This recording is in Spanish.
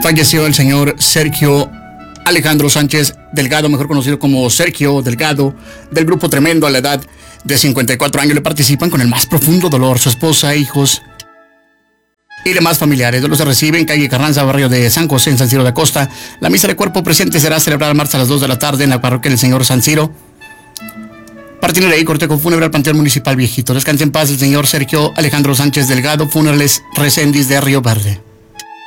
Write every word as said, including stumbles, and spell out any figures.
falleció el señor Sergio Alejandro Sánchez Delgado, mejor conocido como Sergio Delgado, del grupo Tremendo. A la edad de cincuenta y cuatro años le participan con el más profundo dolor su esposa, hijos y demás familiares. Los se reciben en calle Carranza, barrio de San José, en San Ciro de Acosta. La misa de cuerpo presente será celebrada el martes a las dos de la tarde en la parroquia del Señor San Ciro. Partiendo de ahí, cortejo fúnebre al Panteón Municipal Viejito. Descanse en paz el señor Sergio Alejandro Sánchez Delgado, Funerales Reséndiz de Río Verde.